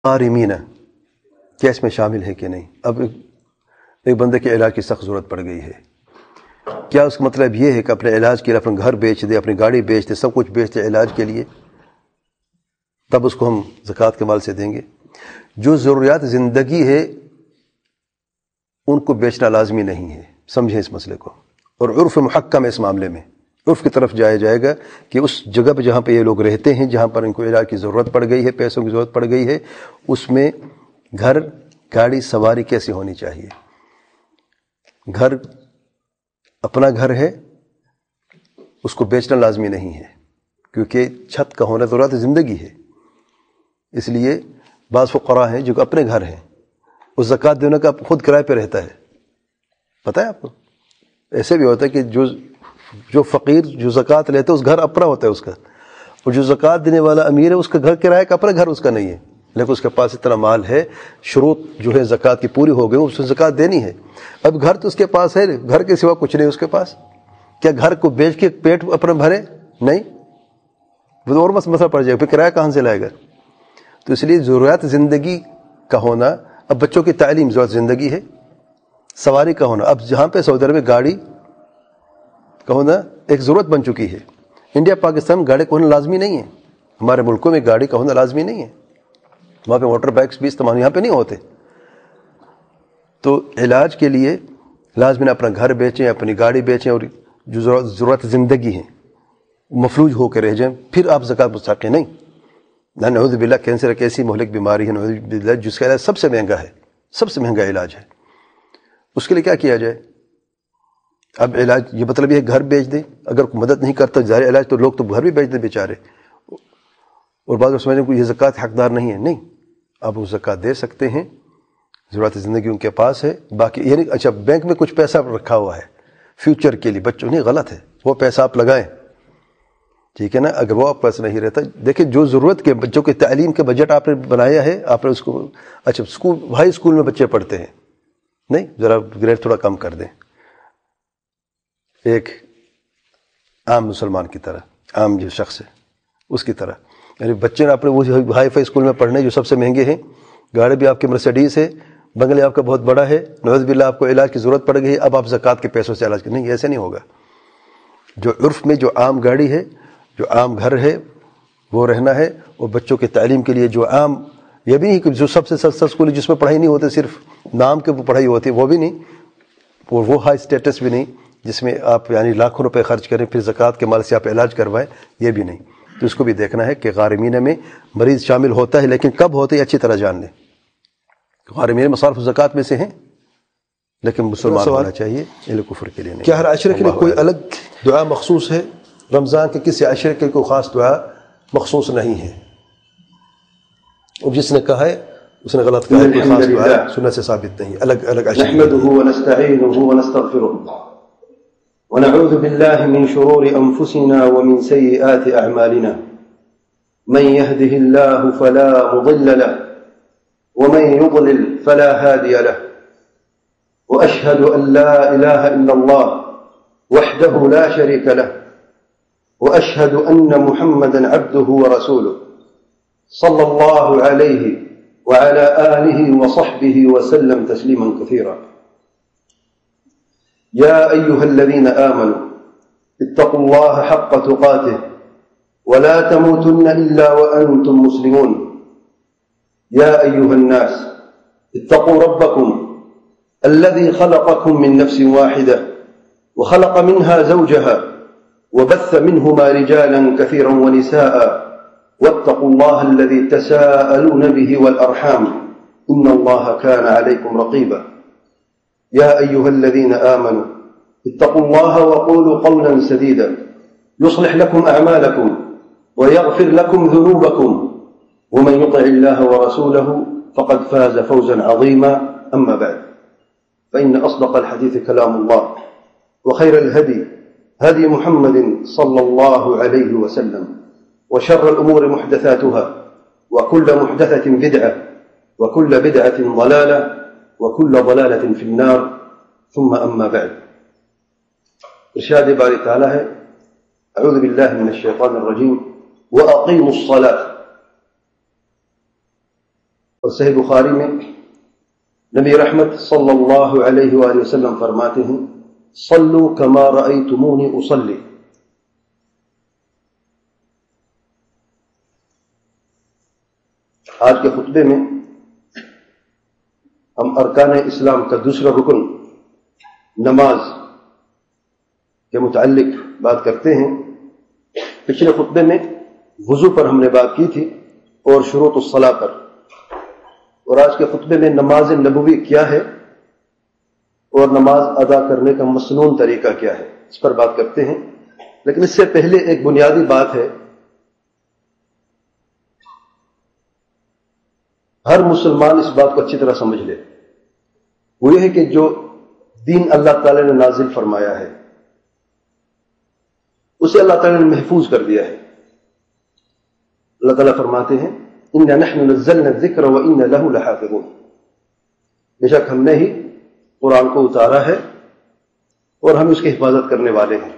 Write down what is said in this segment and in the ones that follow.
غارمین کیا اس میں شامل ہے کہ نہیں؟ اب ایک بندے کے علاج کی سخت ضرورت پڑ گئی ہے، کیا اس کا مطلب یہ ہے کہ اپنے علاج کے لیے اپنا گھر بیچ دے، اپنی گاڑی بیچ دے، سب کچھ بیچ دے علاج کے لیے، تب اس کو ہم زکوٰۃ کے مال سے دیں گے؟ جو ضروریات زندگی ہے ان کو بیچنا لازمی نہیں ہے، سمجھیں اس مسئلے کو۔ اور عرف محکم ہے اس معاملے میں، عرف کی طرف جایا جائے گا کہ اس جگہ پہ جہاں پہ یہ لوگ رہتے ہیں، جہاں پر ان کو علاج کی ضرورت پڑ گئی ہے، پیسوں کی ضرورت پڑ گئی ہے، اس میں گھر، گاڑی، سواری کیسی ہونی چاہیے۔ گھر اپنا گھر ہے، اس کو بیچنا لازمی نہیں ہے، کیونکہ چھت کا ہونا ضرورت زندگی ہے۔ اس لیے بعض فقراء ہیں جو اپنے گھر ہیں، اس زکوٰۃ دینے کا خود کرائے پہ رہتا ہے، پتہ ہے آپ کو؟ ایسے بھی ہوتا ہے کہ جو فقیر جو زکوٰۃ لیتا ہے اس گھر اپنا ہوتا ہے اس کا، اور جو زکوٰۃ دینے والا امیر ہے اس کا گھر کرایہ کا اپنا گھر اس کا نہیں ہے، لیکن اس کے پاس اتنا مال ہے، شروط جو ہے زکوٰۃ کی پوری ہو گئی، اس کو زکوٰۃ دینی ہے۔ اب گھر تو اس کے پاس ہے، گھر کے سوا کچھ نہیں اس کے پاس، کیا گھر کو بیچ کے پیٹ اپنا بھرے؟ نہیں، وہ اور مسئلہ پڑ جائے گا، پھر کرایہ کہاں سے لائے گا؟ تو اس لیے ضروریات زندگی کا ہونا، اب بچوں کی تعلیم ضرورت زندگی ہے، سواری کا ہونا، اب جہاں پہ سعودی عرب میں گاڑی کا ہونا ایک ضرورت بن چکی ہے، انڈیا پاکستان میں گاڑی کا ہونا لازمی نہیں ہے، ہمارے ملکوں میں گاڑی کا ہونا لازمی نہیں ہے، وہاں پہ موٹر بائکس بھی استعمال یہاں پہ نہیں ہوتے۔ تو علاج کے لیے لازمی اپنا گھر بیچیں، اپنی گاڑی بیچیں، اور جو ضرورت زندگی ہیں مفلوج ہو کے رہ جائیں، پھر آپ زکوٰۃ مستحق نہیں۔ نعوذ باللہ کینسر ایک ایسی مہلک بیماری ہے، نعوذ باللہ، جس کا علاج سب سے مہنگا ہے، سب سے مہنگا علاج ہے، اس کے لیے کیا کیا جائے؟ اب علاج یہ مطلب یہ گھر بیچ دیں، اگر کوئی مدد نہیں کرتا ظاہر علاج تو لوگ تو گھر بھی بیچ دیں بیچارے، اور بعض لوگ سمجھیں کہ یہ زکوٰۃ حقدار نہیں ہے، نہیں، آپ وہ زکوٰۃ دے سکتے ہیں، ضرورت زندگی ان کے پاس ہے۔ باقی یعنی اچھا بینک میں کچھ پیسہ رکھا ہوا ہے فیوچر کے لیے بچوں، نہیں، غلط ہے، وہ پیسہ آپ لگائیں، ٹھیک ہے نا؟ اگر وہ آپ پاس نہیں رہتا، دیکھیں جو ضرورت کے بچوں کی تعلیم کے بجٹ آپ نے بنایا ہے، آپ نے اس کو، اچھا اسکول، ہائی اسکول میں بچے پڑھتے ہیں، نہیں، ذرا گریڈ تھوڑا کم کر دیں، ایک عام مسلمان کی طرح، عام جو شخص ہے اس کی طرح، یعنی بچے نے اپنے وہ ہائی فائی اسکول میں پڑھنے جو سب سے مہنگے ہیں، گاڑی بھی آپ کی مرسیڈیز ہے، بنگلے آپ کا بہت بڑا ہے، نعوذ باللہ آپ کو علاج کی ضرورت پڑ گئی ہے، اب آپ زکوٰۃ کے پیسوں سے علاج کریں، نہیں، ایسے نہیں ہوگا۔ جو عرف میں جو عام گاڑی ہے، جو عام گھر ہے وہ رہنا ہے، اور بچوں کی تعلیم کے لیے جو عام، یہ بھی نہیں کہ جو سب سے سستا اسکول ہے جس میں پڑھائی نہیں ہوتی، صرف نام کے پڑھائی ہوتی ہے، وہ بھی نہیں، اور وہ ہائی اسٹیٹس بھی نہیں جس میں آپ یعنی لاکھوں روپے خرچ کریں پھر زکوٰۃ کے مال سے آپ علاج کروائیں، یہ بھی نہیں۔ تو اس کو بھی دیکھنا ہے کہ غارمین میں مریض شامل ہوتا ہے، لیکن کب ہوتا ہے اچھی طرح جان لیں۔ غارمین مصارف زکوٰۃ میں سے ہیں، لیکن مسلمان ہونا چاہیے، اہل کفر کے لیے نہیں۔ کیا ہر عشرے کے لیے کوئی الگ دعا مخصوص ہے؟ رمضان کے کسی عشرے کے کوئی خاص دعا مخصوص نہیں ہے، اور جس نے کہا ہے اس نے غلط کہا ہے، کوئی خاص دعا سنت سے ثابت نہیں، الگ الگ عشرے۔ نحمده ونستعينه ونستغفره ونعوذ بالله من شرور أنفسنا ومن سيئات أعمالنا، من يهده الله فلا مضل له ومن يضلل فلا هادي له، وأشهد أن لا إله إلا الله وحده لا شريك له، وأشهد أن محمدا عبده ورسوله صلى الله عليه وعلى آله وصحبه وسلم تسليما كثيرا. يا أيها الذين آمنوا اتقوا الله حق تقاته ولا تموتن إلا وأنتم مسلمون. يا أيها الناس اتقوا ربكم الذي خلقكم من نفس واحدة وخلق منها زوجها وبث منهما رجالا كثيرا ونساء واتقوا الله الذي تساءلون به والأرحام إن الله كان عليكم رقيبا. يا أيها الذين آمنوا اتقوا الله وقولوا قولا سديدا يصلح لكم أعمالكم ويغفر لكم ذنوبكم ومن يطع الله ورسوله فقد فاز فوزا عظيما. أما بعد، فإن أصدق الحديث كلام الله، وخير الهدي هدي محمد صلى الله عليه وسلم، وشر الأمور محدثاتها، وكل محدثة بدعة، وكل بدعة ضلالة، وكل ضلالة في النار. ثم أما بعد، ارشاد باری تعالی ہے، اعوذ باللہ من الشیطان الرجیم، وأقیموا الصلاة، اور صحیح بخاری میں نبی رحمت صلی اللہ علیہ وآلہ وسلم فرماتے ہیں صلو کما رأیتمونی اصلی. آج کے خطبے میں ہم ارکان اسلام کا دوسرا رکن نماز کے متعلق بات کرتے ہیں. پچھلے خطبے میں وضو پر ہم نے بات کی تھی اور شروط الصلاۃ پر، اور آج کے خطبے میں نماز نبوی کیا ہے اور نماز ادا کرنے کا مسنون طریقہ کیا ہے، اس پر بات کرتے ہیں. لیکن اس سے پہلے ایک بنیادی بات ہے، ہر مسلمان اس بات کو اچھی طرح سمجھ لے، وہ یہ ہے کہ جو دین اللہ تعالی نے نازل فرمایا ہے اسے اللہ تعالی نے محفوظ کر دیا ہے. اللہ تعالیٰ فرماتے ہیں اِنَّا نَحْنُ نَزَّلْنَا الذِّكْرَ وَإِنَّا لَهُ لَحَافِظُونَ، بے شک ہم نے ہی قرآن کو اتارا ہے اور ہم اس کی حفاظت کرنے والے ہیں.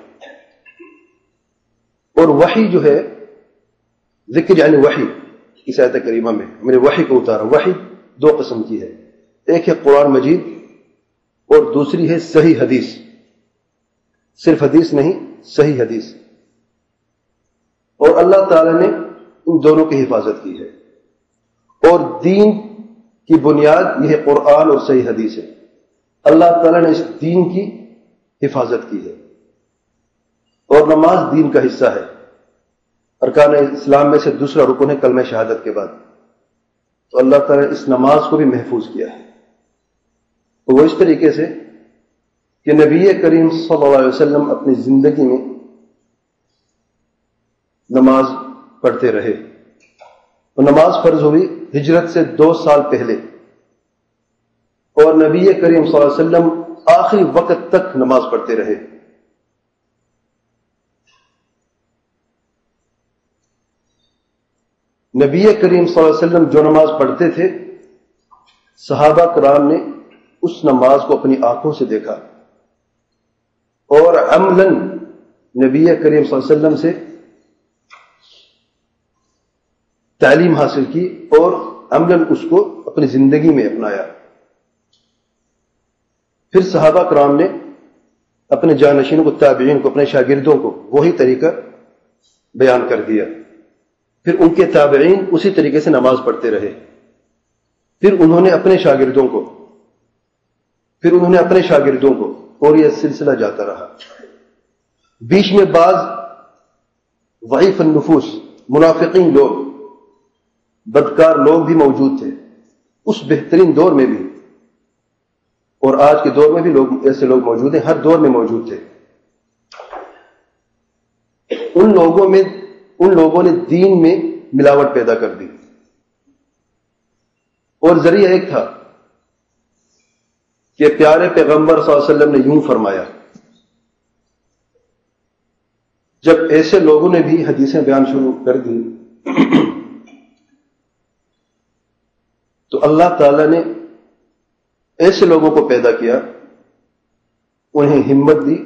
اور وحی جو ہے، ذکر یعنی وحی، اس آیت کریمہ میں ہم نے وحی کو اتارا. وحی دو قسم کی ہے، ایک ہے قرآن مجید اور دوسری ہے صحیح حدیث. صرف حدیث نہیں، صحیح حدیث. اور اللہ تعالی نے ان دونوں کی حفاظت کی ہے، اور دین کی بنیاد یہ ہے قرآن اور صحیح حدیث ہے. اللہ تعالی نے اس دین کی حفاظت کی ہے، اور نماز دین کا حصہ ہے. ارکان اسلام میں سے دوسرا رکن ہے کلمہ شہادت کے بعد، تو اللہ تعالی نے اس نماز کو بھی محفوظ کیا ہے. وہ اس طریقے سے کہ نبی کریم صلی اللہ علیہ وسلم اپنی زندگی میں نماز پڑھتے رہے. اور نماز فرض ہوئی ہجرت سے 2 سال پہلے، اور نبی کریم صلی اللہ علیہ وسلم آخری وقت تک نماز پڑھتے رہے. نبی کریم صلی اللہ علیہ وسلم جو نماز پڑھتے تھے، صحابہ کرام نے اس نماز کو اپنی آنکھوں سے دیکھا اور عملاً نبی کریم صلی اللہ علیہ وسلم سے تعلیم حاصل کی اور عملاً اس کو اپنی زندگی میں اپنایا. پھر صحابہ کرام نے اپنے جانشینوں کو، تابعین کو، اپنے شاگردوں کو وہی طریقہ بیان کر دیا. پھر ان کے تابعین اسی طریقے سے نماز پڑھتے رہے. پھر انہوں نے اپنے شاگردوں کو، اور یہ سلسلہ جاتا رہا. بیچ میں بعض ضعیف النفوس، منافقین لوگ، بدکار لوگ بھی موجود تھے اس بہترین دور میں بھی، اور آج کے دور میں بھی ایسے لوگ موجود ہیں، ہر دور میں موجود تھے. ان لوگوں نے دین میں ملاوٹ پیدا کر دی، اور ذریعہ ایک تھا کہ پیارے پیغمبر صلی اللہ علیہ وسلم نے یوں فرمایا. جب ایسے لوگوں نے بھی حدیثیں بیان شروع کر دی تو اللہ تعالی نے ایسے لوگوں کو پیدا کیا، انہیں ہمت دی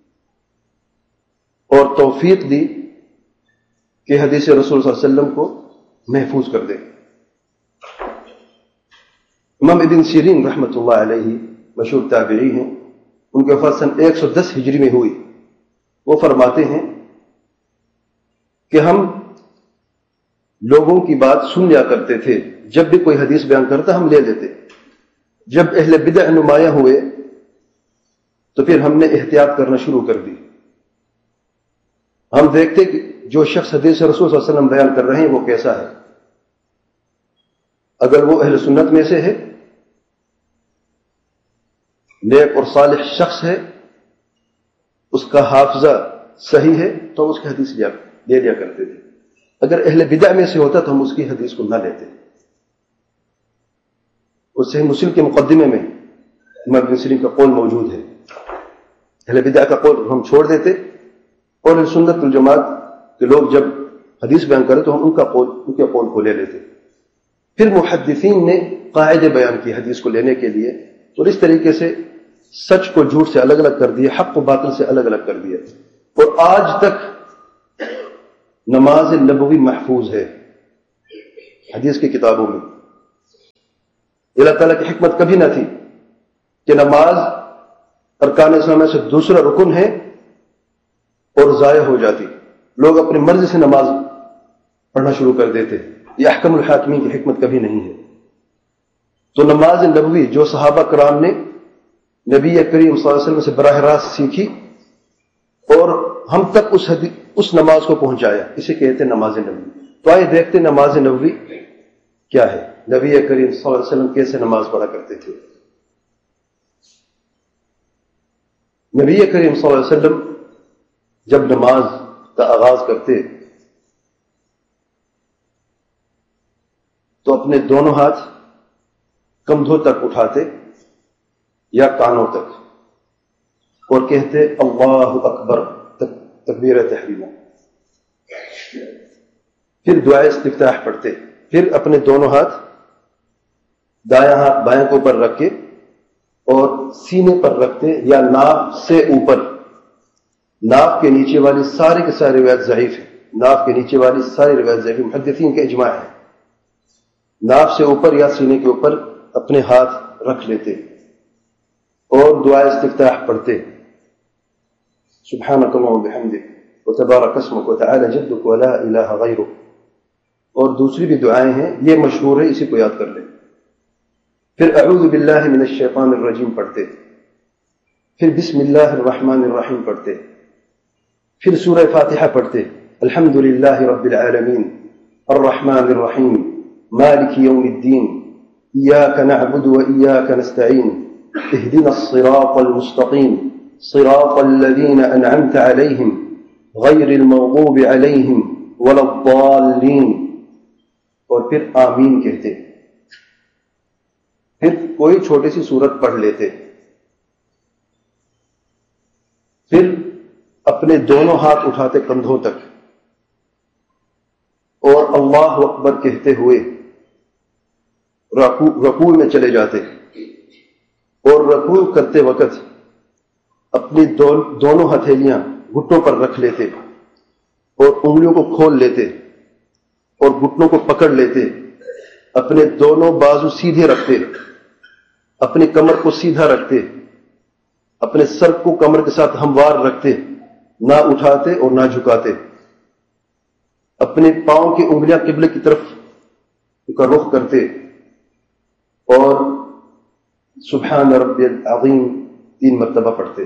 اور توفیق دی کہ حدیث رسول صلی اللہ علیہ وسلم کو محفوظ کر دے. امام ابن سیرین رحمۃ اللہ علیہ مشہور تابعی ہیں، ان کی وفات سن 110 ہجری میں ہوئی. وہ فرماتے ہیں کہ ہم لوگوں کی بات سن لیا کرتے تھے، جب بھی کوئی حدیث بیان کرتا ہم لے لیتے. جب اہل بدع نمایاں ہوئے تو پھر ہم نے احتیاط کرنا شروع کر دی. ہم دیکھتے کہ جو شخص حدیث رسول صلی اللہ علیہ وسلم بیان کر رہے ہیں وہ کیسا ہے. اگر وہ اہل سنت میں سے ہے، نیک اور صالح شخص ہے، اس کا حافظہ صحیح ہے، تو ہم اس کی حدیث لے لیا کرتے تھے. اگر اہل بدع میں سے ہوتا تو ہم اس کی حدیث کو نہ لیتے. اس صحیح مسلم کے مقدمے میں امام ابن سیرین کا قول موجود ہے. اہل بدع کا قول ہم چھوڑ دیتے، اور اہل سنت والجماعت کے لوگ جب حدیث بیان کرے تو ہم ان کے قول کو لے لیتے. پھر محدثین نے قاعدے بیان کی حدیث کو لینے کے لیے، اور اس طریقے سے سچ کو جھوٹ سے الگ الگ کر دیا، حق کو باطل سے الگ الگ کر دیا. اور آج تک نماز نبوی محفوظ ہے حدیث کی کتابوں میں. اللہ تعالیٰ کی حکمت کبھی نہ تھی کہ نماز ارکان اسلام میں سے دوسرا رکن ہے اور ضائع ہو جاتی، لوگ اپنی مرضی سے نماز پڑھنا شروع کر دیتے. یہ احکم الحاکمین کی حکمت کبھی نہیں ہے. تو نماز نبوی جو صحابہ کرام نے نبی کریم صلی اللہ علیہ وسلم سے براہ راست سیکھی اور ہم تک اس نماز کو پہنچایا، اسے کہتے ہیں نماز نبوی. تو آئے دیکھتے نماز نبوی کیا ہے، نبی کریم صلی اللہ علیہ وسلم کیسے نماز پڑھا کرتے تھے. نبی کریم صلی اللہ علیہ وسلم جب نماز کا آغاز کرتے تو اپنے دونوں ہاتھ کندھوں تک اٹھاتے یا کانوں تک اور کہتے اللہ اکبر تکبیر تحریمہ. پھر دعائے استفتاح پڑھتے، پھر اپنے دونوں ہاتھ دایاں ہاتھ بائیں کو اوپر رکھ کے اور سینے پر رکھتے یا ناف سے اوپر. ناف کے نیچے والی ساری کی ساری روایت ضعیف ہے، ناف کے نیچے والی ساری روایت ضعیف، محدثین کا اجماع ہے. ناف سے اوپر یا سینے کے اوپر اپنے ہاتھ رکھ لیتے اور دعائے استفتاح پڑھتے، سبحانک اللہم وبحمدک وتبارک اسمک وتعالی جدک ولا الہ غیرک. اور دوسری بھی دعائیں ہیں، یہ مشہور ہے، اسی کو یاد کر لیں. پھر اعوذ باللہ من الشیطان الرجیم پڑھتے، پھر بسم اللہ الرحمن الرحیم پڑھتے، پھر سورہ فاتحہ پڑھتے، الحمد للہ رب العالمین الرحمن الرحیم مالک یوم الدین ایاک نعبد و ایاک نستعین اہدنا الصراط المستقیم صراط الذین انعمت علیہم غیر المغضوب علیہم ولا الضالین. اور پھر آمین کہتے. پھر کوئی چھوٹی سی سورت پڑھ لیتے، پھر اپنے دونوں ہاتھ اٹھاتے کندھوں تک اور اللہ اکبر کہتے ہوئے رکوع میں چلے جاتے اور رکوع کرتے وقت اپنی دونوں ہتھیلیاں گھٹنوں پر رکھ لیتے اور انگلیوں کو کھول لیتے اور گھٹنوں کو پکڑ لیتے. اپنے دونوں بازو سیدھے رکھتے، اپنی کمر کو سیدھا رکھتے، اپنے سر کو کمر کے ساتھ ہموار رکھتے، نہ اٹھاتے اور نہ جھکاتے. اپنے پاؤں کی انگلیاں قبلے کی طرف کا رخ کرتے اور سبحان ربی العظیم 3 مرتبہ پڑھتے.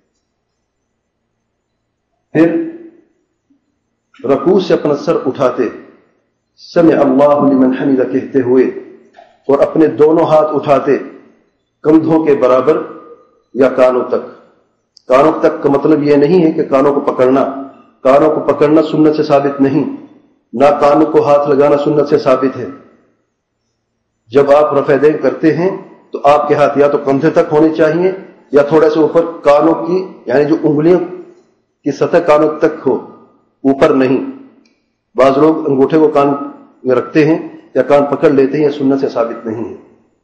پھر رکوع سے اپنا سر اٹھاتے، سمع اللہ لمن حمدہ کہتے ہوئے اور اپنے دونوں ہاتھ اٹھاتے کندھوں کے برابر یا کانوں تک. کانوں تک کا مطلب یہ نہیں ہے کہ کانوں کو پکڑنا، کانوں کو پکڑنا سنت سے ثابت نہیں، نہ کانوں کو ہاتھ لگانا سنت سے ثابت ہے. جب آپ رفع دین کرتے ہیں تو آپ کے ہاتھ یا تو کندھے تک ہونے چاہیے یا تھوڑا سا اوپر کانوں کی، یعنی جو انگلیوں کی سطح کانوں تک ہو، اوپر نہیں. بعض لوگ انگوٹھے کو کان میں رکھتے ہیں یا کان پکڑ لیتے ہیں، یہ سنت سے ثابت نہیں ہے.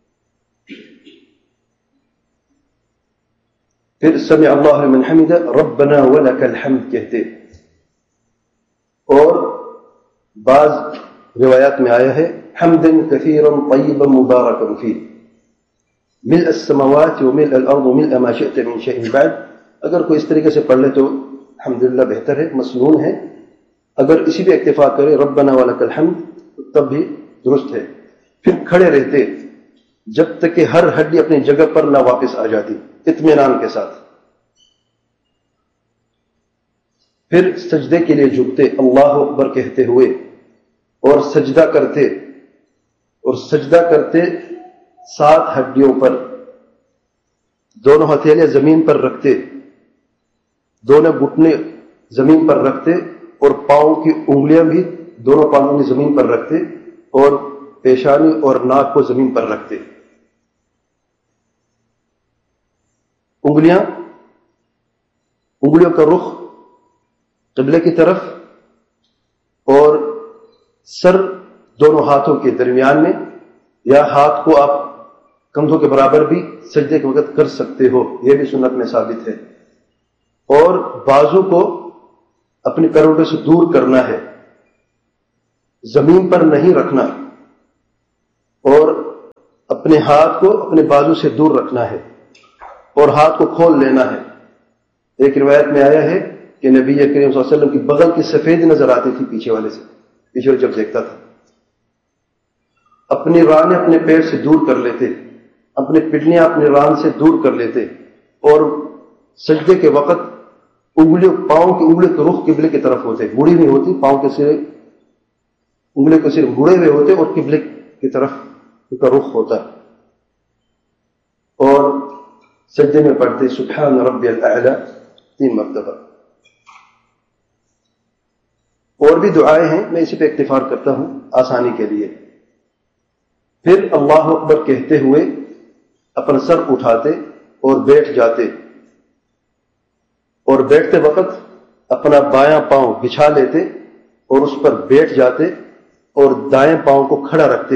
پھر سمع اللہ لمن حمدہ ربنا ولک الحمد کہتے. اور بعض روایات میں آیا ہے حمدا کثیرا طیبا مبارکا فیہ ملء السماوات وملء الارض وملء ما شئت من شیء بعد. اگر کوئی اس طریقے سے پڑھ لے تو الحمدللہ بہتر ہے، مسنون ہے. اگر اسی بھی اکتفا کرے ربنا ولک الحمد تب بھی درست ہے. پھر کھڑے رہتے جب تک کہ ہر ہڈی اپنی جگہ پر نہ واپس آ جاتی، اطمینان کے ساتھ. پھر سجدے کے لیے جھکتے اللہ اکبر کہتے ہوئے اور سجدہ کرتے، اور سجدہ کرتے 7 ہڈیوں پر، دونوں ہتھیلیاں زمین پر رکھتے، دونوں گھٹنے زمین پر رکھتے اور پاؤں کی انگلیاں بھی دونوں پاؤں کی زمین پر رکھتے اور پیشانی اور ناک کو زمین پر رکھتے. انگلیوں کا رخ قبلے کی طرف اور سر دونوں ہاتھوں کے درمیان میں، یا ہاتھ کو آپ کندھوں کے برابر بھی سجدے کے وقت کر سکتے ہو، یہ بھی سنت میں ثابت ہے. اور بازو کو اپنے کروٹے سے دور کرنا ہے، زمین پر نہیں رکھنا. اور اپنے ہاتھ کو اپنے بازو سے دور رکھنا ہے اور ہاتھ کو کھول لینا ہے۔ ایک روایت میں آیا ہے کہ نبی کریم صلی اللہ علیہ وسلم کی بغل کی سفیدی نظر آتی تھی پیچھے والے سے، پیچھے والے جب دیکھتا تھا۔ اپنی رانیں اپنے پیر سے دور کر لیتے، اپنے پٹلیاں اپنے ران سے دور کر لیتے، اور سجدے کے وقت پاؤں کی انگلی کے رخ قبلے کی طرف ہوتے، مڑی نہیں ہوتی، پاؤں کے سرے انگلی کو صرف مڑے ہوئے ہوتے اور قبلے کی طرف ان کا رخ ہوتا، اور سجدے میں پڑھتے سبحان ربی الاعلی 3 مرتبہ۔ اور بھی دعائیں ہیں، میں اسی پہ اکتفار کرتا ہوں آسانی کے لیے۔ پھر اللہ اکبر کہتے ہوئے اپنا سر اٹھاتے اور بیٹھ جاتے، اور بیٹھتے وقت اپنا بایاں پاؤں بچھا لیتے اور اس پر بیٹھ جاتے، اور دائیں پاؤں کو کھڑا رکھتے،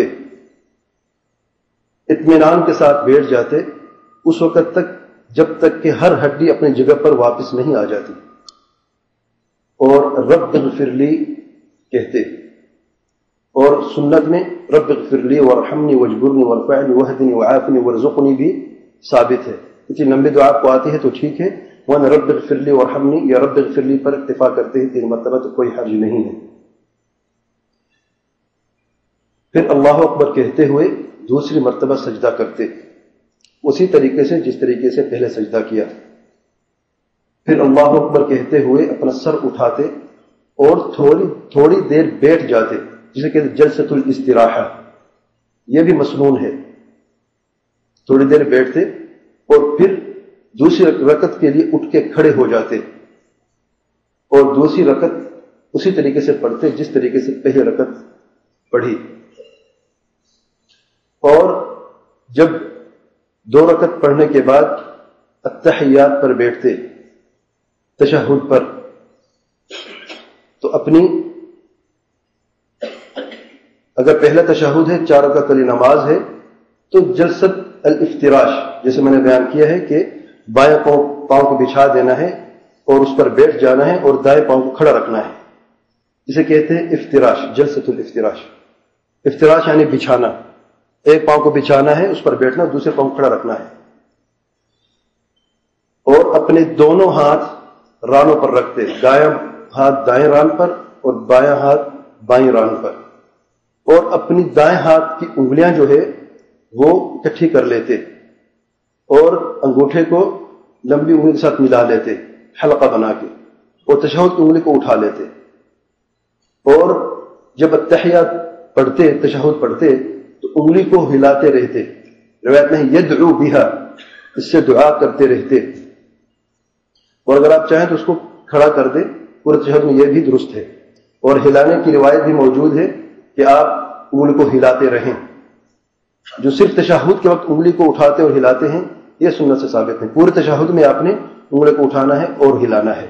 اطمینان کے ساتھ بیٹھ جاتے اس وقت تک جب تک کہ ہر ہڈی اپنی جگہ پر واپس نہیں آ جاتی، اور رب اغفر لی کہتے۔ اور سنت میں رب اغفر لی وارحمنی واجبرنی وارفعنی واہدنی وعافنی وارزقنی بھی ثابت ہے۔ اتنی لمبی دعا آپ کو آتی ہے تو ٹھیک ہے، ورنہ رب اغفر لی وارحمنی یا رب اغفر لی پر اکتفا کرتے ہیں 3 مرتبہ تو کوئی حرج نہیں ہے۔ پھر اللہ اکبر کہتے ہوئے دوسری مرتبہ سجدہ کرتے، اسی طریقے سے جس طریقے سے پہلے سجدہ کیا۔ پھر اللہ اکبر کہتے ہوئے اپنا سر اٹھاتے اور تھوڑی دیر بیٹھ جاتے، جسے کہتے جلسۃ الاستراحہ، یہ بھی مسنون ہے۔ تھوڑی دیر بیٹھتے اور پھر دوسری رکعت کے لیے اٹھ کے کھڑے ہو جاتے، اور دوسری رکعت اسی طریقے سے پڑھتے جس طریقے سے پہلی رکعت پڑھی۔ اور جب 2 رکعت پڑھنے کے بعد التحیات پر بیٹھتے، تشہد پر، تو اپنی اگر پہلا تشہد ہے 4 رکعت والی نماز ہے تو جلسۃ الافتراش، جیسے میں نے بیان کیا ہے کہ بائیں پاؤں کو بچھا دینا ہے اور اس پر بیٹھ جانا ہے اور دائیں پاؤں کو کھڑا رکھنا ہے، جسے کہتے ہیں افتراش، جلسۃ الافتراش۔ افتراش یعنی بچھانا، ایک پاؤں کو بچھانا ہے، اس پر بیٹھنا، دوسرے پاؤں کو کھڑا رکھنا ہے، اور اپنے دونوں ہاتھ رانوں پر رکھتے، دایاں ہاتھ دائیں ران پر اور بایاں ہاتھ بائیں ران پر، اور اپنی دائیں ہاتھ کی انگلیاں جو ہے وہ اکٹھی کر لیتے اور انگوٹھے کو لمبی انگلی کے ساتھ ملا لیتے حلقہ بنا کے، اور تشہد کی انگلی کو اٹھا لیتے، اور جب التحیات پڑھتے، تشہد پڑھتے تو انگلی کو ہلاتے رہتے، روایت میں یدعو بہا، اس سے دعا کرتے رہتے، اور اگر آپ چاہیں تو اس کو کھڑا کر دیں، پورے تشہد میں یہ بھی درست ہے، اور ہلانے کی روایت بھی موجود ہے کہ آپ انگلی کو ہلاتے رہیں۔ جو صرف تشہد کے وقت انگلی کو اٹھاتے اور ہلاتے ہیں یہ سنت سے ثابت ہے، پورے تشہد میں آپ نے انگلی کو اٹھانا ہے اور ہلانا ہے۔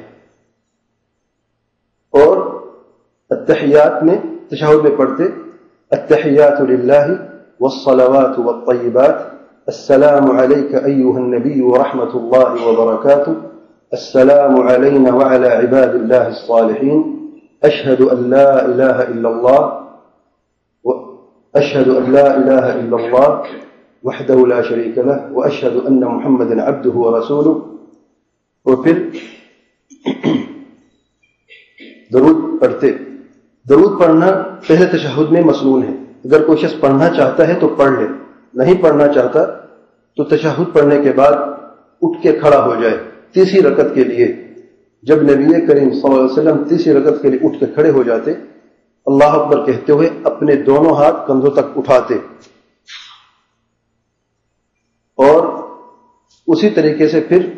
اور التحیات میں تشہد میں پڑھتے التحیات للہ والصلوات والطیبات السلام علیک ایہا النبی ورحمۃ اللہ وبرکاتہ السلام علینا وعلی عباد اللہ الصالحین اشہد ان لا الہ الا اللہ اشہد ان لا الہ الا اللہ وحدہ لا شریک لہ واشہد ان محمدا عبدہ ورسولہ۔ اور پھر درود پڑھتے، درود پڑھنا پہلے تشہد میں مسنون ہے، اگر کوئی شخص پڑھنا چاہتا ہے تو پڑھ لے، نہیں پڑھنا چاہتا تو تشہد پڑھنے کے بعد اٹھ کے کھڑا ہو جائے تیسری رکعت کے لیے۔ جب نبی کریم صلی اللہ علیہ وسلم تیسری رکعت کے لیے اٹھ کے کھڑے ہو جاتے، اللہ اکبر کہتے ہوئے اپنے دونوں ہاتھ کندھوں تک اٹھاتے، اور اسی طریقے سے پھر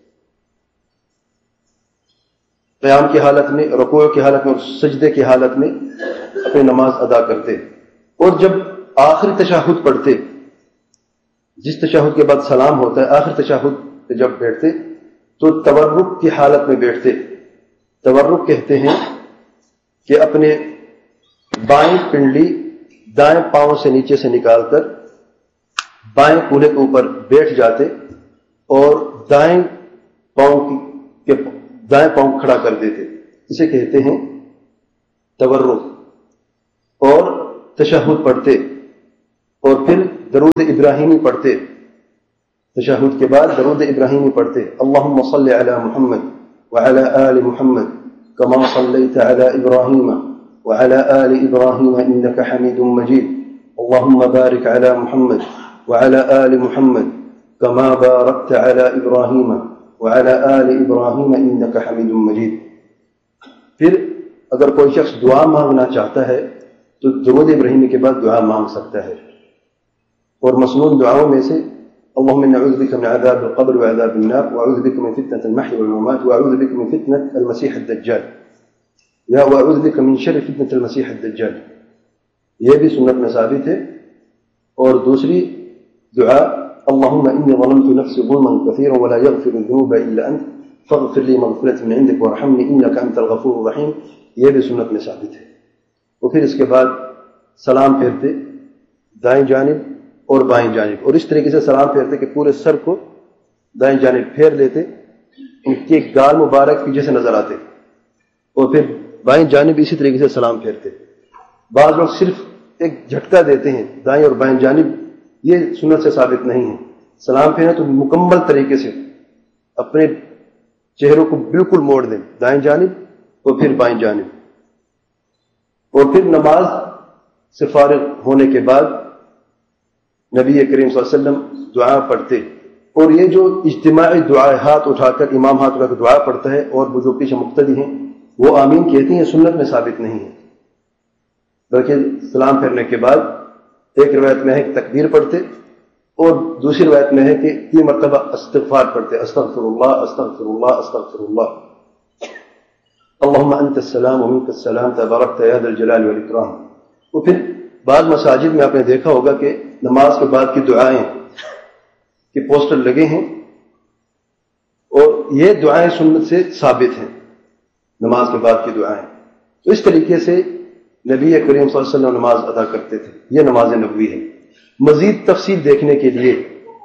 قیام کی حالت میں، رکوع کی حالت میں اور سجدے کی حالت میں اپنی نماز ادا کرتے۔ اور جب آخری تشہد پڑھتے، جس تشہد کے بعد سلام ہوتا ہے، آخری تشہد پہ جب بیٹھتے تو تورک کی حالت میں بیٹھتے۔ تورک کہتے ہیں کہ اپنے بائیں پنڈلی دائیں پاؤں سے نیچے سے نکال کر بائیں کولہے کے اوپر بیٹھ جاتے اور دائیں پاؤں کھڑا کر دیتے، اسے کہتے ہیں تورک۔ اور تشہد پڑھتے اور پھر درود ابراہیمی پڑھتے، تشہد کے بعد درود ابراہیمی پڑھتے، اللہم صلی علی محمد وعلی آل محمد کما صلیت علی ابراہیم وعلی آل ابراہیم انک حمید مجید، اللہم بارک علی محمد وعلی آل محمد کما بارکت علی ابراہیم وعلی آل ابراہیم انک حمید مجید۔ پھر اگر کوئی شخص دعا مانگنا چاہتا ہے تو درود ابراہیمی کے بعد دعا مانگ سکتا ہے۔ اور مسنون دعاؤں میں سے اللهم إنا نعوذ بك من عذاب القبر وعذاب النار وأعوذ بك من فتنة المحيا والممات وأعوذ بك من فتنة المسيح الدجال یا وأعوذ بك من شر فتنة المسيح الدجال، یہ بھی سنت میں ثابت ہے۔ اور دوسری دعا اللهم إني ظلمت نفسي ظلما كثيرا ولا يغفر الذنوب إلا أنت فاغفر لي مغفرة من عندك وارحمني إنك أنت الغفور الرحيم، یہ بھی سنت میں ثابت ہے۔ اور پھر اس کے بعد سلام پھیرتے دائیں جانب اور بائیں جانب، اور اس طریقے سے سلام پھیرتے کہ پورے سر کو دائیں جانب پھیر لیتے، ان کے گال مبارک پیچھے سے نظر آتے، اور پھر بائیں جانب اسی طریقے سے سلام پھیرتے۔ بعض لوگ صرف ایک جھٹکا دیتے ہیں دائیں اور بائیں جانب، یہ سنت سے ثابت نہیں ہے۔ سلام پھیرنا تو مکمل طریقے سے اپنے چہروں کو بالکل موڑ دیں، دائیں جانب اور پھر بائیں جانب۔ اور پھر نماز سے فارغ ہونے کے بعد نبی کریم صلی اللہ علیہ وسلم دعا پڑھتے، اور یہ جو اجتماعی دعا ہاتھ اٹھا کر امام ہاتھ اٹھا کر دعا پڑھتا ہے اور وہ جو پیچھے مقتدی ہیں وہ آمین کہتے ہیں، یہ سنت میں ثابت نہیں ہے، بلکہ سلام پھیرنے کے بعد ایک روایت میں ہے کہ تکبیر پڑھتے، اور دوسری روایت میں ہے کہ 3 مرتبہ استغفار پڑھتے، استغفر اللہ استغفر اللہ استغفر اللہ، اللہم انت السلام ومنک السلام تبارکت یا ذا الجلال والاکرام۔ اور پھر بعض مساجد میں آپ نے دیکھا ہوگا کہ نماز کے بعد کی دعائیں کے پوسٹر لگے ہیں، اور یہ دعائیں سنت سے ثابت ہیں، نماز کے بعد کی دعائیں۔ تو اس طریقے سے نبی کریم صلی اللہ علیہ وسلم نماز ادا کرتے تھے، یہ نماز نبوی ہے۔ مزید تفصیل دیکھنے کے لیے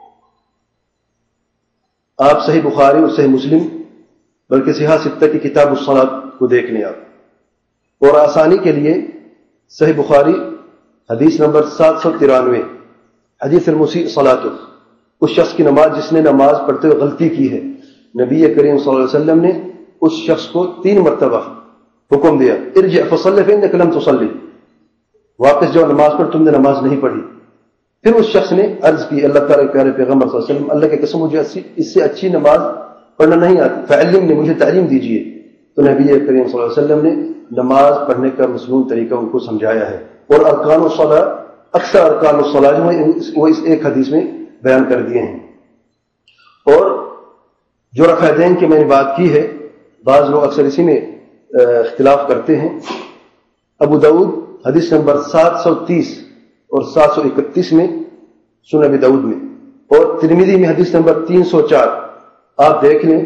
آپ صحیح بخاری اور صحیح مسلم بلکہ صحیح ستہ کی کتاب الصلاۃ کو دیکھ لیں آپ، اور آسانی کے لیے صحیح بخاری حدیث نمبر 793 حدیث المسیء صلاۃ، اس شخص کی نماز جس نے نماز پڑھتے ہوئے غلطی کی ہے، نبی کریم صلی اللہ علیہ وسلم نے اس شخص کو 3 مرتبہ حکم دیا، ارجع فصلی فإنک لم تصلی، واپس جاؤ نماز پڑھ، تم نے نماز نہیں پڑھی۔ پھر اس شخص نے عرض کی اللہ تعالیٰ کے پیارے پیغمبر صلی اللہ علیہ وسلم، اللہ کی قسم مجھے اس سے اچھی نماز پڑھنا نہیں آتی، فعلمنی، مجھے تعلیم دیجیے۔ تو نبی کریم صلی اللہ علیہ وسلم نے نماز پڑھنے کا مسنون طریقہ ان کو سمجھایا ہے، اور ارکان الصلاۃ، اکثر ارکان الصلاۃ جو ہیں وہ اس ایک حدیث میں بیان کر دیے ہیں۔ اور جو رکعتین کی میں نے بات کی ہے، بعض لوگ اکثر اسی میں اختلاف کرتے ہیں۔ ابو داؤد حدیث نمبر 730 اور 731 میں، سنن ابی داؤد میں، اور ترمذی میں حدیث نمبر 304، آپ دیکھ لیں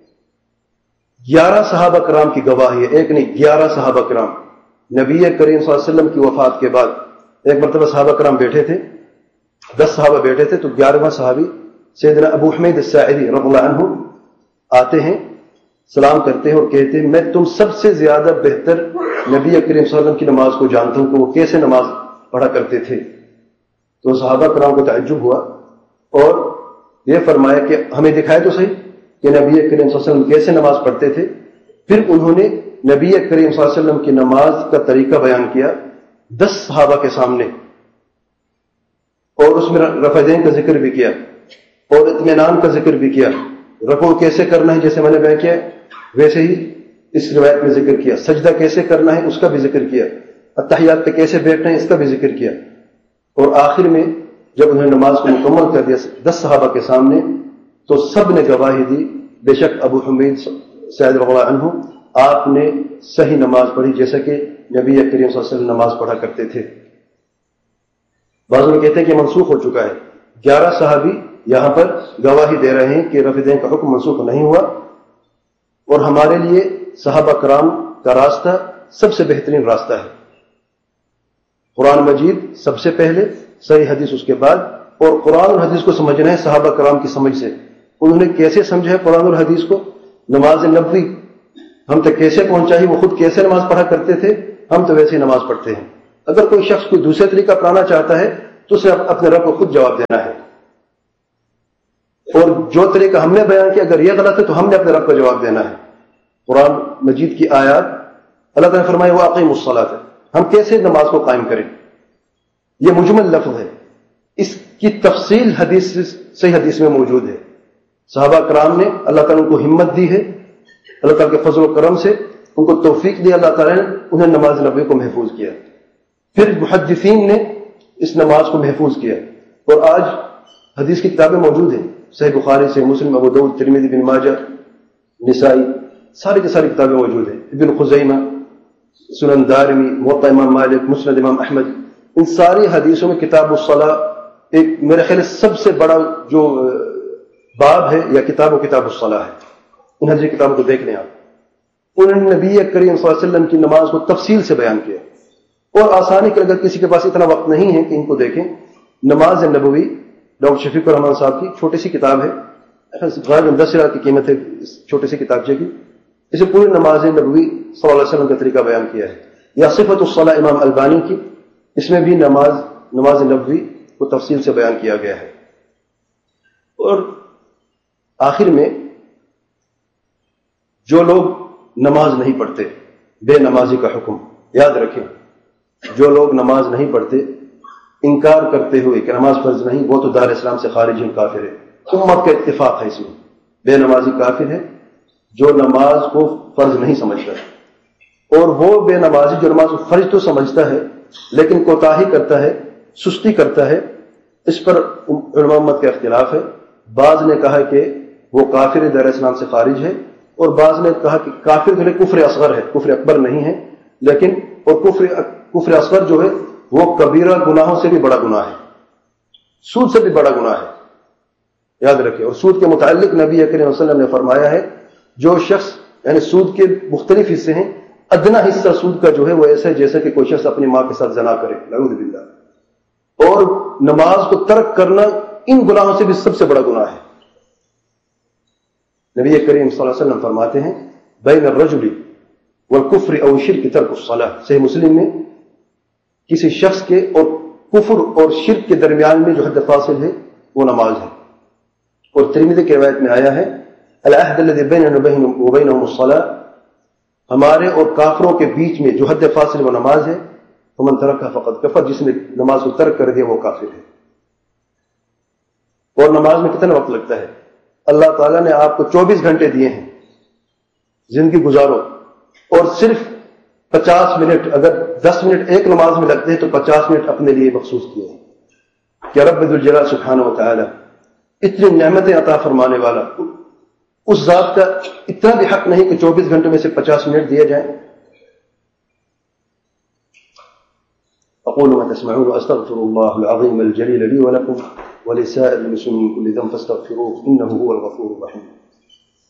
11 صحابہ کرام کی گواہی ہے، ایک نہیں 11 صحابہ کرام۔ نبی کریم صلی اللہ علیہ وسلم کی وفات کے بعد ایک مرتبہ صحابہ کرام بیٹھے تھے، 10 صحابہ بیٹھے تھے، تو 11واں صحابی سیدنا ابو حمید الساعدی رضی اللہ عنہ آتے ہیں، سلام کرتے ہیں اور کہتے ہیں میں تم سب سے زیادہ بہتر نبی کریم صلی اللہ علیہ وسلم کی نماز کو جانتا ہوں کہ وہ کیسے نماز پڑھا کرتے تھے۔ تو صحابہ کرام کو تعجب ہوا اور یہ فرمایا کہ ہمیں دکھائے تو صحیح کہ نبی کریم صلی اللہ علیہ وسلم کیسے نماز پڑھتے تھے۔ پھر انہوں نے نبی کریم صلی اللہ علیہ وسلم کی نماز کا طریقہ بیان کیا 10 صحابہ کے سامنے، اور اس میں رفعین کا ذکر بھی کیا اور اطمینان کا ذکر بھی کیا، رکوع کیسے کرنا ہے جیسے میں نے بیان کیا ویسے ہی اس روایت میں ذکر کیا، سجدہ کیسے کرنا ہے اس کا بھی ذکر کیا، اتحیات پہ کیسے بیٹھنا ہے اس کا بھی ذکر کیا، اور آخر میں جب انہوں نے نماز کو مکمل کر دیا 10 صحابہ کے سامنے، تو سب نے گواہی دی بے شک ابو حمید سعید رضی اللہ عنہ آپ نے صحیح نماز پڑھی جیسا کہ نبی کریم صلی اللہ علیہ وسلم نماز پڑھا کرتے تھے۔ بعض لوگ کہتے ہیں کہ منسوخ ہو چکا ہے، 11 صحابی یہاں پر گواہی دے رہے ہیں کہ رفع دین کا حکم منسوخ نہیں ہوا، اور ہمارے لیے صحابہ کرام کا راستہ سب سے بہترین راستہ ہے، قرآن مجید سب سے پہلے، صحیح حدیث اس کے بعد، اور قرآن اور حدیث کو سمجھنا ہے صحابہ کرام کی سمجھ سے، انہوں نے کیسے سمجھا ہے قرآن اور حدیث کو، نماز نبوی ہم تک کیسے پہنچائی، وہ خود کیسے نماز پڑھا کرتے تھے، ہم تو ویسے نماز پڑھتے ہیں۔ اگر کوئی شخص کوئی دوسرے طریقہ اپنانا چاہتا ہے تو اسے اپنے رب کو خود جواب دینا ہے. اور جو طریقہ ہم نے بیان کیا اگر یہ غلط ہے تو ہم نے اپنے رب کو جواب دینا ہے. قرآن مجید کی آیات اللہ تعالیٰ نے فرمایا وَأَقِیمُوا الصَّلَاةَ، ہم کیسے نماز کو قائم کریں. یہ مجمل لفظ ہے، اس کی تفصیل صحیح حدیث میں موجود ہے. صحابہ کرام نے اللہ تعالیٰ ان کو ہمت دی ہے، اللہ تعالیٰ کے فضل و کرم سے ان کو توفیق دی، اللہ تعالیٰ نے انہیں نماز نبوی کو محفوظ کیا. پھر محدثین نے اس نماز کو محفوظ کیا، اور آج حدیث کی کتابیں موجود ہیں، صحیح بخاری، صحیح مسلم، ابو داؤد، ترمذی، ابن ماجہ، نسائی، ساری کی ساری کتابیں موجود ہیں. ابن خزیمہ، سنن دارمی، موطا امام مالک، مسند امام احمد، ان ساری حدیثوں میں کتاب الصلاۃ ایک میرے خیال سب سے بڑا جو باب ہے یا کتاب الصلاۃ ہے. ان حدیث کتابوں کو دیکھ لیں آپ. انہوں نے نبی کریم صلی اللہ علیہ وسلم کی نماز کو تفصیل سے بیان کیا. اور آسانی کے اگر کسی کے پاس اتنا وقت نہیں ہے کہ ان کو دیکھیں، نماز نبوی ڈاکٹر شفیق الرحمان صاحب کی چھوٹی سی کتاب ہے، غالباً 10,000 کی قیمت ہے اس چھوٹی سی کتابچے کی. اسے پوری نماز نبوی صلی اللہ علیہ وسلم کا طریقہ بیان کیا ہے. یا صفت الصلاۃ امام البانی کی، اس میں بھی نماز نبوی کو تفصیل سے بیان کیا گیا ہے. اور آخر میں جو لوگ نماز نہیں پڑھتے، بے نمازی کا حکم یاد رکھیں. جو لوگ نماز نہیں پڑھتے انکار کرتے ہوئے کہ نماز فرض نہیں، وہ تو دار اسلام سے خارج ہیں، کافر ہے. امت کا اتفاق ہے اس میں، بے نمازی کافر ہے جو نماز کو فرض نہیں سمجھتا. اور وہ بے نمازی جو نماز کو فرض تو سمجھتا ہے لیکن کوتاہی کرتا ہے، سستی کرتا ہے، اس پر علماء امت کا اختلاف ہے. بعض نے کہا کہ وہ کافر دار اسلام سے خارج ہے، اور بعض نے کہا کہ کافر کے لیے کفر اصغر ہے، کفر اکبر نہیں ہے. لیکن اور کفر اصغر جو ہے وہ کبیرہ گناہوں سے بھی بڑا گناہ ہے، سود سے بھی بڑا گناہ ہے، یاد رکھیں. اور سود کے متعلق نبی کریم صلی اللہ علیہ وسلم نے فرمایا ہے جو شخص، یعنی سود کے مختلف حصے ہیں، ادنا حصہ سود کا جو ہے وہ ایسا ہے جیسے کہ کوئی شخص اپنی ماں کے ساتھ زنا کرے، نعوذ باللہ. اور نماز کو ترک کرنا ان گناہوں سے بھی سب سے بڑا گناہ ہے. نبی کریم صلی اللہ علیہ وسلم فرماتے ہیں بین الرجل والکفر او شرک ترک الصلاۃ. صحیح مسلم میں کسی شخص کے اور کفر اور شرک کے درمیان میں جو حد فاصل ہے وہ نماز ہے. اور ترمذی کی روایت میں آیا ہے العہد الذی بیننا وبینہم الصلاۃ، ہمارے اور کافروں کے بیچ میں جو حد فاصل وہ نماز ہے. فمن ترکھا فقد کفر، جس نے نماز کو ترک کر دیا وہ کافر ہے. اور نماز میں کتنا وقت لگتا ہے؟ اللہ تعالیٰ نے آپ کو 24 گھنٹے دیے ہیں، زندگی گزارو، اور صرف 50 منٹ، اگر 10 منٹ ایک نماز میں لگتے ہیں تو 50 منٹ اپنے لیے مخصوص کیے ہیں. کہ رب ذوالجلال سبحانہ و تعالی اتنی نعمتیں عطا فرمانے والا، اس ذات کا اتنا بھی حق نہیں کہ 24 گھنٹوں میں سے 50 منٹ دیے جائیں. اقول ما تسمعون واستغفر الله العظيم الجليل لي ولكم ولسائر المسلمين من كل ذنب فاستغفروه انه هو الغفور الرحيم.